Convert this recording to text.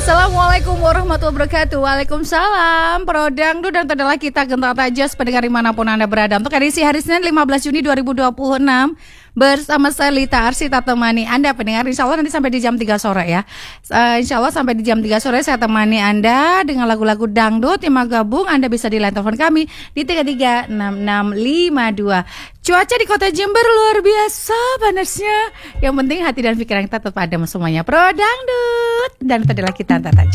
Assalamualaikum warahmatullahi wabarakatuh. Waalaikumsalam. Pro Dangdut dan adalah kita gentar tajas pendengar dimanapun Anda berada. Untuk edisi hari Senin 15 Juni 2026 bersama saya Lita Arsita temani Anda pendengar. Insya Allah nanti sampai di jam 3 sore ya. Insya Allah sampai di jam 3 sore saya temani Anda dengan lagu-lagu dangdut yang mau gabung. Anda bisa di line telepon kami di 336652. Cuaca di kota Jember luar biasa panasnya. Yang penting hati dan pikiran kita tetap adem semuanya. Pro Dangdut dan adalah kita taja.